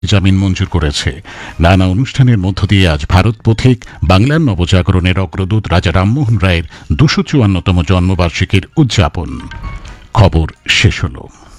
জামিন মঞ্জুর করেছে। নানা অনুষ্ঠানের মধ্য দিয়ে আজ ভারত পথিক বাংলার নবজাগরণের অগ্রদূত রাজা রামমোহন রায়ের ২৫৪তম জন্মবার্ষিকীর উদযাপন। খবর শেষ হলো।